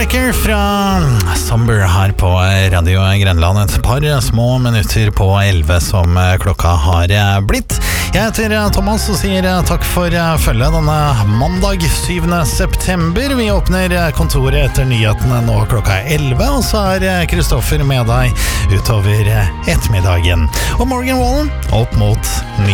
Wrecker fra Somber her på Radio Grenland. Et par små minutter på 11 som klokka har blitt. Jeg heter Thomas og sier takk for følget denne mandag 7. september. Vi åpner kontoret etter nyhetene nå klokka 11, og så er Kristoffer med deg utover ettermiddagen. Og Morgan Wallen opp mot